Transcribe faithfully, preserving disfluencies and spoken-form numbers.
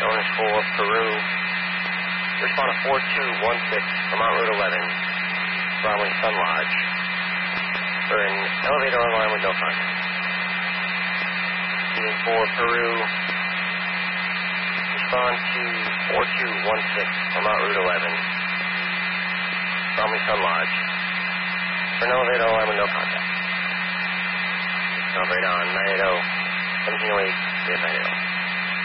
known as for Peru. Respond to four two one six Vermont Route eleven, Bromley Sun Lodge. For an elevator alarm with no contact. Speaking for Peru, respond to four two one six Vermont Route eleven, Bromley Sun Lodge. For an elevator alarm with no contact. Operate on nine eighty, seventeen oh eight, nine eighty.